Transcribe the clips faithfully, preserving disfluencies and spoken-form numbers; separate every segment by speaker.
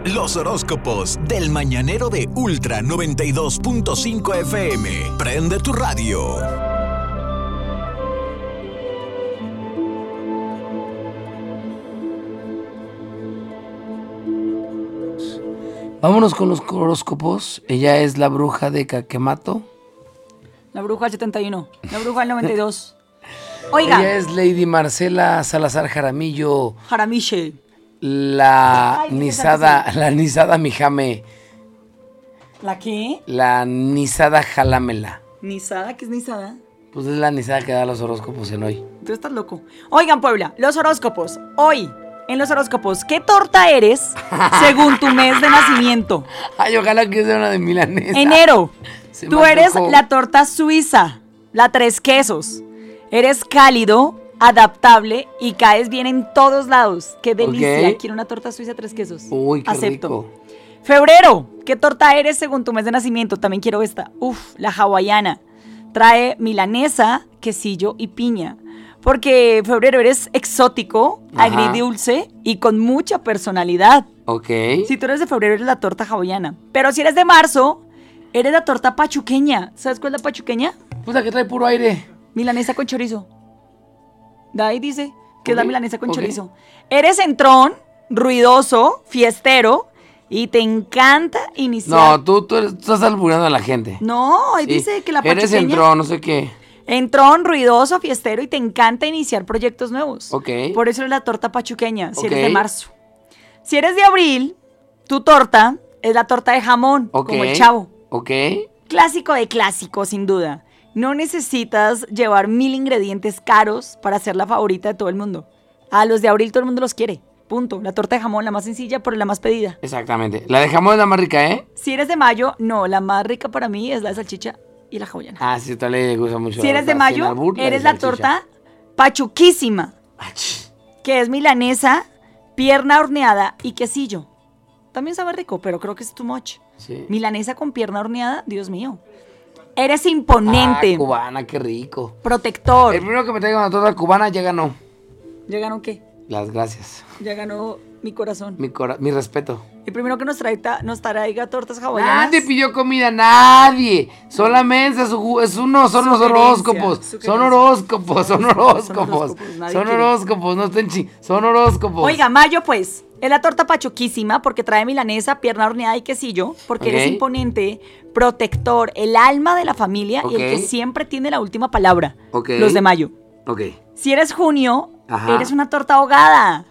Speaker 1: Los horóscopos del mañanero de Ultra noventa y dos punto cinco F M. Prende tu radio.
Speaker 2: Vámonos con los horóscopos. Ella es la bruja de Caquemato.
Speaker 3: La bruja del setenta y uno. La bruja del noventa y dos. Oiga.
Speaker 2: Ella es Lady Marcela Salazar Jaramillo.
Speaker 3: Jaramiche.
Speaker 2: La
Speaker 3: Ay,
Speaker 2: Nisada, la Nisada Mijame.
Speaker 3: ¿La qué?
Speaker 2: La Nisada Jalamela.
Speaker 3: ¿Nisada? ¿Qué es Nisada?
Speaker 2: Pues es la Nisada que da los horóscopos en hoy.
Speaker 3: Tú estás loco. Oigan, Puebla, los horóscopos. Hoy, en los horóscopos, ¿qué torta eres según tu mes de nacimiento?
Speaker 2: Ay, ojalá que sea una de milanesa.
Speaker 3: Enero.
Speaker 2: Se
Speaker 3: Tú
Speaker 2: me
Speaker 3: eres
Speaker 2: antojó.
Speaker 3: la torta suiza, la tres quesos. Eres cálido, adaptable y caes bien en todos lados. ¡Qué delicia!
Speaker 2: Ok.
Speaker 3: Quiero una torta suiza tres quesos.
Speaker 2: Uy, qué
Speaker 3: Acepto.
Speaker 2: rico.
Speaker 3: Febrero. ¿Qué torta eres según tu mes de nacimiento? También quiero esta. Uf, la hawaiana. Trae milanesa, quesillo y piña. Porque febrero eres exótico,
Speaker 2: Ajá.
Speaker 3: agridulce y con mucha personalidad.
Speaker 2: Ok.
Speaker 3: Si tú eres de febrero, eres la torta hawaiana. Pero si eres de marzo, eres la torta pachuqueña. ¿Sabes cuál es la pachuqueña?
Speaker 2: Puta, que trae puro aire.
Speaker 3: Milanesa con chorizo. De ahí dice que es la
Speaker 2: Ok,
Speaker 3: milanesa con
Speaker 2: ok.
Speaker 3: chorizo. Eres entrón, ruidoso, fiestero y te encanta iniciar.
Speaker 2: No, tú, tú, eres- tú estás albureando a la gente.
Speaker 3: No, ahí
Speaker 2: Sí.
Speaker 3: dice que la
Speaker 2: Eres
Speaker 3: pachuqueña.
Speaker 2: entrón, no sé qué.
Speaker 3: Entrón, ruidoso, fiestero y te encanta iniciar proyectos nuevos.
Speaker 2: Ok.
Speaker 3: Por eso es la torta pachuqueña, si
Speaker 2: Ok.
Speaker 3: eres de marzo. Si eres de abril, tu torta es la torta de jamón,
Speaker 2: Ok.
Speaker 3: como el chavo.
Speaker 2: Ok.
Speaker 3: Clásico de clásico, sin duda. No necesitas llevar mil ingredientes caros para ser la favorita de todo el mundo. A los de abril todo el mundo los quiere. Punto. La torta de jamón, la más sencilla, pero la más pedida.
Speaker 2: Exactamente. La dejamos la más rica, ¿eh?
Speaker 3: Si eres de mayo, no, la más rica para mí es la de salchicha y la hawaiana.
Speaker 2: Ah, sí, tal le gusta mucho.
Speaker 3: Si eres de
Speaker 2: la-
Speaker 3: mayo,
Speaker 2: sin albur, de
Speaker 3: eres la
Speaker 2: salchicha.
Speaker 3: torta pachuquísima,
Speaker 2: Ach.
Speaker 3: que es milanesa, pierna horneada y quesillo. También sabe rico, pero creo que es too much.
Speaker 2: Sí.
Speaker 3: Milanesa con pierna horneada, Dios mío. Eres imponente,
Speaker 2: Ah, cubana, qué rico.
Speaker 3: protector.
Speaker 2: El primero que me traiga una torta cubana ya ganó.
Speaker 3: ¿Ya ganó qué?
Speaker 2: Las gracias.
Speaker 3: Ya ganó mi corazón.
Speaker 2: Mi, cora- mi respeto.
Speaker 3: El primero que nos traiga, nos traiga tortas hawaianas.
Speaker 2: Nadie pidió comida, nadie. Solamente es, su- es uno, son los
Speaker 3: Sugerencia,
Speaker 2: horóscopos. Son
Speaker 3: sugerencia.
Speaker 2: horóscopos, son horóscopos.
Speaker 3: horóscopos, nadie
Speaker 2: Son
Speaker 3: quiere.
Speaker 2: horóscopos, no estén chi. Son horóscopos.
Speaker 3: Oiga, mayo pues, es la torta pachuquísima porque trae milanesa, pierna horneada y quesillo, porque
Speaker 2: Ok.
Speaker 3: eres imponente, protector, el alma de la familia y el
Speaker 2: Ok.
Speaker 3: que siempre tiene la última palabra.
Speaker 2: Ok.
Speaker 3: Los de mayo.
Speaker 2: Ok.
Speaker 3: Si eres junio,
Speaker 2: Ajá.
Speaker 3: eres una torta ahogada.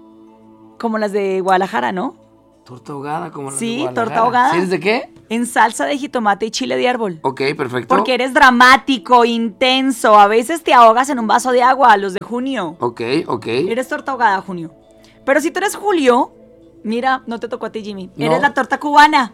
Speaker 3: Como las de Guadalajara, ¿no?
Speaker 2: Torta ahogada, como la
Speaker 3: Sí,
Speaker 2: de Guadalajara.
Speaker 3: torta ahogada.
Speaker 2: ¿Sí eres de qué?
Speaker 3: En salsa de jitomate y chile de árbol.
Speaker 2: Ok, perfecto.
Speaker 3: Porque eres dramático, intenso. A veces te ahogas en un vaso de agua, los de junio.
Speaker 2: Ok, ok.
Speaker 3: Eres torta ahogada, Junio. Pero si tú eres Julio, mira, no te tocó a ti, Jimmy.
Speaker 2: No.
Speaker 3: Eres la torta cubana.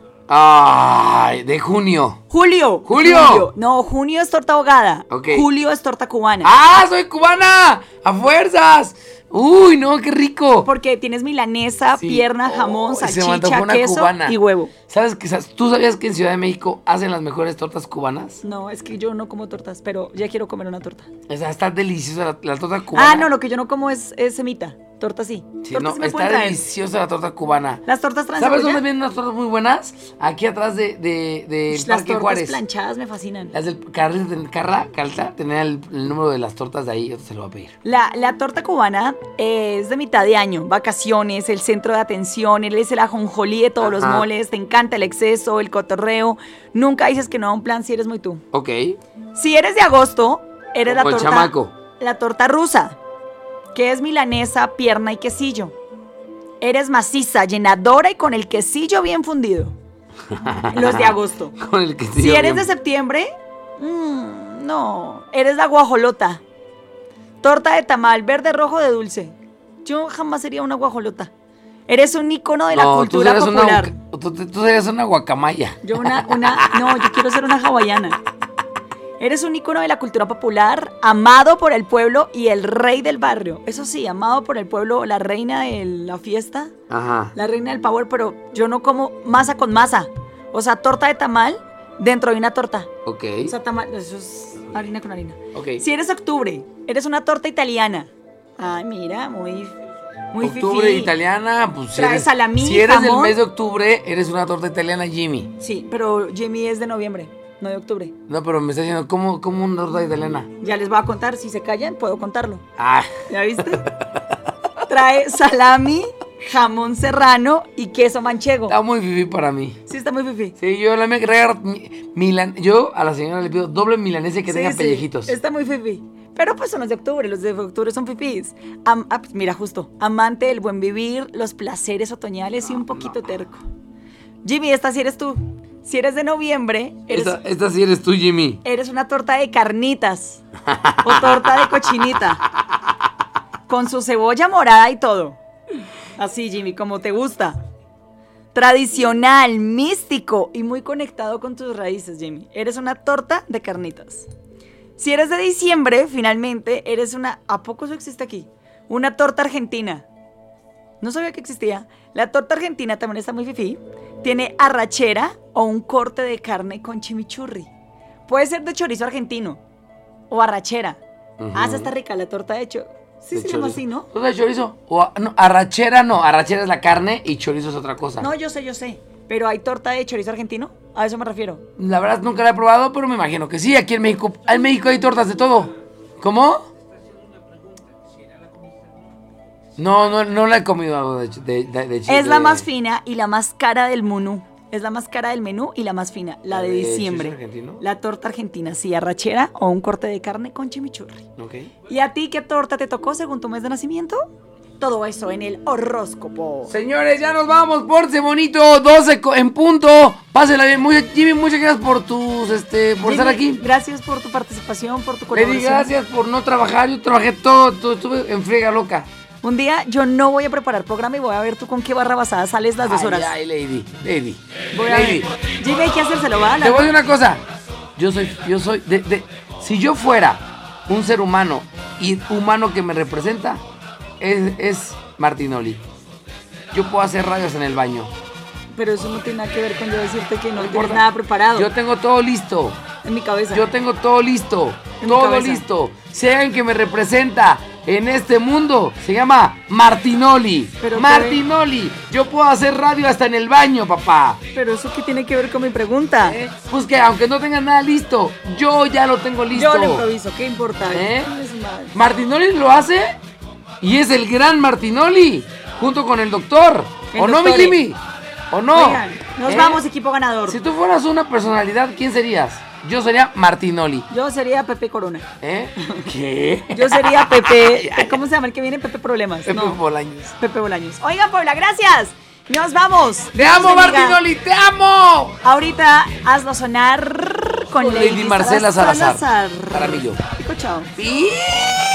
Speaker 2: Ay, de junio.
Speaker 3: Julio.
Speaker 2: ¡Julio!
Speaker 3: No, junio es torta ahogada.
Speaker 2: Ok.
Speaker 3: Julio es torta cubana.
Speaker 2: ¡Ah, soy cubana! ¡A fuerzas! ¡Uy, no, qué rico!
Speaker 3: Porque tienes milanesa,
Speaker 2: Sí.
Speaker 3: pierna, jamón,
Speaker 2: Oh, se me
Speaker 3: salchicha,
Speaker 2: antojó una
Speaker 3: queso
Speaker 2: cubana.
Speaker 3: y huevo.
Speaker 2: ¿Sabes que tú sabías que en Ciudad de México hacen las mejores tortas cubanas?
Speaker 3: No, es que yo no como tortas, pero ya quiero comer una torta.
Speaker 2: O sea, está deliciosa la, la torta cubana.
Speaker 3: Ah, no, lo que yo no como es, es semita. Torta sí.
Speaker 2: Sí,
Speaker 3: Torta
Speaker 2: no,
Speaker 3: sí me
Speaker 2: está
Speaker 3: pueden traer.
Speaker 2: deliciosa la torta cubana.
Speaker 3: Las tortas traen
Speaker 2: ¿Sabes
Speaker 3: cebolla?
Speaker 2: dónde vienen unas tortas muy buenas? Aquí atrás de, de, de
Speaker 3: Ush, Las
Speaker 2: Parque
Speaker 3: tortas
Speaker 2: Juárez.
Speaker 3: planchadas me fascinan.
Speaker 2: Las del carril de Carra, Calta, tenía el, el número de las tortas de ahí, yo te se lo voy a pedir.
Speaker 3: La, la torta cubana es de mitad de año, vacaciones, el centro de atención, él es el ajonjolí de todos los
Speaker 2: Ajá.
Speaker 3: moles, te encanta el exceso, el cotorreo, nunca dices que no a un plan si eres muy tú.
Speaker 2: Ok.
Speaker 3: Si eres de agosto, eres
Speaker 2: Como
Speaker 3: la
Speaker 2: el
Speaker 3: torta,
Speaker 2: chamaco.
Speaker 3: la torta rusa, que es milanesa, pierna y quesillo. Eres maciza, llenadora y con el quesillo bien fundido. Los de agosto.
Speaker 2: Con el que
Speaker 3: Si eres de septiembre, mmm, no, eres la guajolota. Torta de tamal, verde, rojo, de dulce. Yo jamás sería una guajolota. Eres un ícono de la
Speaker 2: No,
Speaker 3: cultura
Speaker 2: tú serías
Speaker 3: popular.
Speaker 2: Una, tú, tú serías una guacamaya.
Speaker 3: Yo una, una, no, yo quiero ser una hawaiana. Eres un ícono de la cultura popular, amado por el pueblo y el rey del barrio. Eso sí, amado por el pueblo, la reina de la fiesta,
Speaker 2: Ajá.
Speaker 3: la reina del power, pero yo no como masa con masa. O sea, torta de tamal dentro de una torta.
Speaker 2: Ok.
Speaker 3: O sea, tamal, eso es harina con harina.
Speaker 2: Ok.
Speaker 3: Si eres octubre, eres una torta italiana. Ay, mira, muy Muy
Speaker 2: Octubre
Speaker 3: fifí.
Speaker 2: italiana, pues si
Speaker 3: Trae
Speaker 2: eres,
Speaker 3: salamí,
Speaker 2: si eres del
Speaker 3: jamón.
Speaker 2: mes de octubre, eres una torta italiana, Jimmy.
Speaker 3: Sí, pero Jimmy es de noviembre, no de octubre.
Speaker 2: No, pero me está diciendo, ¿cómo, cómo una torta italiana?
Speaker 3: Ya les voy a contar, si se callan, puedo contarlo.
Speaker 2: Ah,
Speaker 3: ¿Ya viste? Trae salami, jamón serrano y queso manchego.
Speaker 2: está muy fifí para mí.
Speaker 3: Sí, está muy fifí.
Speaker 2: Sí, yo le me agregar mi- milan, yo a la señora le pido doble milanesa y que
Speaker 3: Sí,
Speaker 2: tenga
Speaker 3: sí,
Speaker 2: pellejitos.
Speaker 3: está muy fifí. Pero pues son los de octubre, los de octubre son fifís. Am- ah, pues mira, justo, amante del buen vivir, los placeres otoñales y un poquito terco. Jimmy, esta sí eres tú. Si eres de noviembre, eres,
Speaker 2: Esta, esta sí eres tú, Jimmy.
Speaker 3: eres una torta de carnitas o torta de cochinita. Con su cebolla morada y todo. Así, Jimmy, como te gusta. Tradicional, místico y muy conectado con tus raíces, Jimmy. Eres una torta de carnitas. Si eres de diciembre, finalmente, eres una... ¿A poco eso existe aquí? Una torta argentina. No sabía que existía. La torta argentina también está muy fifí. Tiene arrachera o un corte de carne con chimichurri. Puede ser de chorizo argentino o arrachera.
Speaker 2: Ujú.
Speaker 3: Ah, esa está rica, la torta de hecho. Sí,
Speaker 2: De
Speaker 3: se llama
Speaker 2: chorizo.
Speaker 3: así, ¿no?
Speaker 2: ¿Torta de chorizo? O, a- no, arrachera no, arrachera es la carne y chorizo es otra cosa.
Speaker 3: No, yo sé, yo sé. Pero hay torta de chorizo argentino. A eso me refiero.
Speaker 2: La verdad nunca la he probado, pero me imagino que sí. Aquí en México, en México hay tortas de todo. ¿Cómo? No, no, no la he comido algo de, de, de, de
Speaker 3: Es la
Speaker 2: de-
Speaker 3: más fina y la más cara del menú. Es la más cara del menú y la más fina, la
Speaker 2: ¿La
Speaker 3: de
Speaker 2: de
Speaker 3: diciembre.
Speaker 2: chorizo argentino?
Speaker 3: La torta argentina, sí, arrachera o un corte de carne con chimichurri.
Speaker 2: Ok.
Speaker 3: ¿Y a ti qué torta te tocó según tu mes de nacimiento? Todo eso en el horóscopo.
Speaker 2: Señores, ya nos vamos, pórtense bonito, doce co- en punto. Pásenla bien. Mucha- Jimmy, muchas gracias por tus, este, por estar
Speaker 3: Jimmy,
Speaker 2: aquí.
Speaker 3: Gracias por tu participación, por tu
Speaker 2: Lady,
Speaker 3: colaboración.
Speaker 2: gracias por no trabajar. Yo trabajé todo, todo estuve en friega loca.
Speaker 3: Un día yo no voy a preparar programa y voy a ver tú con qué barra basada sales las dos
Speaker 2: Ay,
Speaker 3: horas.
Speaker 2: Ay, Lady, Lady.
Speaker 3: Voy a
Speaker 2: Lady.
Speaker 3: ver. Jimmy, hay que hacérselo, ¿va?
Speaker 2: Te voy a decir una cosa. Yo soy, yo soy, de, de- si yo fuera un ser humano y humano que me representa, es, es Martinoli. Yo puedo hacer radios en el baño.
Speaker 3: Pero eso no tiene nada que ver con yo decirte que no, tienes
Speaker 2: importa.
Speaker 3: nada preparado.
Speaker 2: Yo tengo todo listo.
Speaker 3: En mi cabeza.
Speaker 2: Yo tengo todo listo.
Speaker 3: En mi
Speaker 2: Todo
Speaker 3: cabeza.
Speaker 2: listo. Si hay alguien que me representa en este mundo, se llama Martinoli.
Speaker 3: Pero
Speaker 2: Martinoli. Yo puedo hacer radio hasta en el baño, papá.
Speaker 3: Pero eso qué tiene que ver con mi pregunta.
Speaker 2: ¿Eh? Pues que aunque no tenga nada listo, yo ya lo tengo listo.
Speaker 3: Yo lo improviso, ¿qué importa?
Speaker 2: ¿Eh?
Speaker 3: Es madre.
Speaker 2: Martinoli lo hace y es el gran Martinoli, junto con el doctor.
Speaker 3: El
Speaker 2: ¿O no, mi
Speaker 3: doctore.
Speaker 2: Jimmy? ¿O no?
Speaker 3: Oigan, nos
Speaker 2: ¿Eh?
Speaker 3: vamos, equipo ganador.
Speaker 2: Si tú fueras una personalidad, ¿quién serías? Yo sería Martinoli.
Speaker 3: Yo sería Pepe Corona.
Speaker 2: ¿Eh? ¿Qué?
Speaker 3: Yo sería Pepe. ¿Cómo se llama el que viene? Pepe Problemas.
Speaker 2: Pepe
Speaker 3: no.
Speaker 2: Bolaños.
Speaker 3: Pepe Bolaños. Oigan, Puebla, gracias. Nos vamos.
Speaker 2: ¡Te
Speaker 3: Dios
Speaker 2: amo,
Speaker 3: bendiga.
Speaker 2: Martinoli! ¡Te amo!
Speaker 3: Ahorita hazlo sonar con
Speaker 2: Con
Speaker 3: Lady,
Speaker 2: Lady Marcela Salazar.
Speaker 3: Salazar.
Speaker 2: Jaramillo.
Speaker 3: Pico, chao.
Speaker 2: ¡Y!